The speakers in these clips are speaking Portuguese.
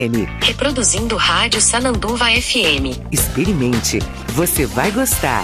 Reproduzindo Rádio Sananduva FM. Experimente, você vai gostar.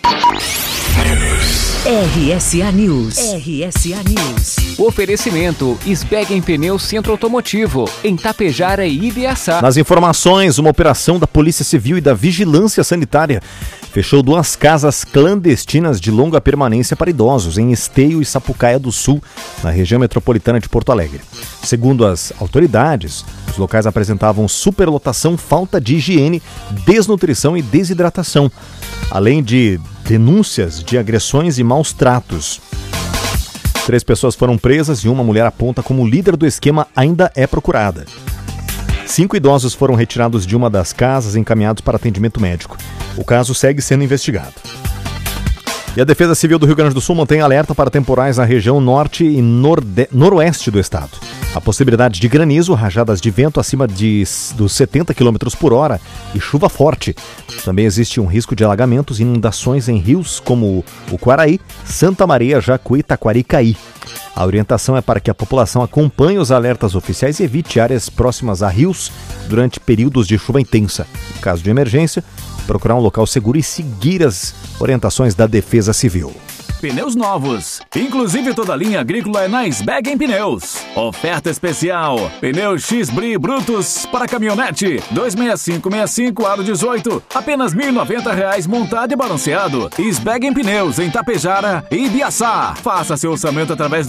RSA News. RSA News. Oferecimento: Sbeggen Pneus Centro Automotivo, em Tapejara e Ibiaçá. Nas informações, uma operação da Polícia Civil e da Vigilância Sanitária fechou 2 casas clandestinas de longa permanência para idosos em Esteio e Sapucaia do Sul, na região metropolitana de Porto Alegre. Segundo as autoridades, os locais apresentavam superlotação, falta de higiene, desnutrição e desidratação, além de denúncias de agressões e maus tratos. 3 pessoas foram presas e uma mulher aponta como líder do esquema ainda é procurada. 5 idosos foram retirados de uma das casas e encaminhados para atendimento médico. O caso segue sendo investigado. E a Defesa Civil do Rio Grande do Sul mantém alerta para temporais na região norte e noroeste do estado. A possibilidade de granizo, rajadas de vento acima dos 70 km por hora e chuva forte. Também existe um risco de alagamentos e inundações em rios como o Quaraí, Santa Maria, Jacuí, Taquari e Caí. A orientação é para que a população acompanhe os alertas oficiais e evite áreas próximas a rios durante períodos de chuva intensa. Em caso de emergência, procurar um local seguro e seguir as orientações da Defesa Civil. Pneus novos, inclusive toda a linha agrícola é na Sbeggen Pneus. Oferta especial: pneus X-Bri Brutus para caminhonete 26565 aro 18, apenas R$ 1.090 montado e balanceado. Sbeggen Pneus em Tapejara e Ibiaçá. Faça seu orçamento através do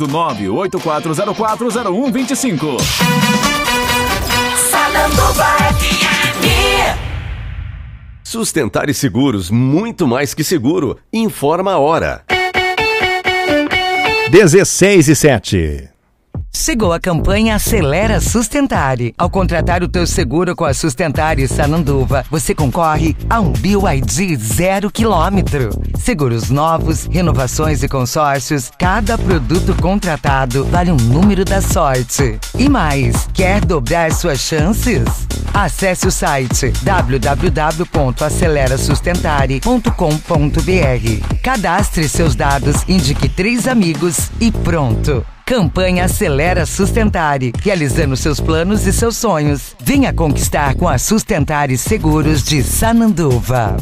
984040125. Sananduva FM. Sustentar e Seguros, muito mais que seguro. Informa a hora. 16:07. Chegou a campanha Acelera Sustentare. Ao contratar o teu seguro com a Sustentare Sananduva, você concorre a um BYD 0 km. Seguros novos, renovações e consórcios, cada produto contratado vale um número da sorte. E mais, quer dobrar suas chances? Acesse o site www.acelerasustentare.com.br. Cadastre seus dados, indique 3 amigos e pronto. Campanha Acelera Sustentare, realizando seus planos e seus sonhos. Venha conquistar com a Sustentare Seguros de Sananduva.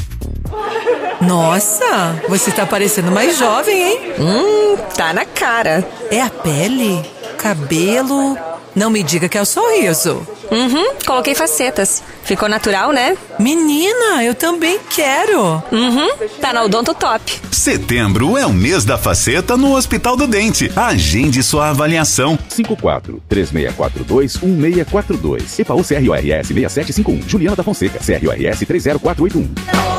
Nossa, você tá parecendo mais jovem, hein? Tá na cara. É a pele? Cabelo? Não me diga que é o sorriso. Coloquei facetas. Ficou natural, né? Menina, eu também quero. Tá na Odonto Top. Setembro é o mês da faceta no Hospital do Dente. Agende sua avaliação. 54-3642-1642. EPAU CRORS 6751. Juliana da Fonseca, CRORS 30481.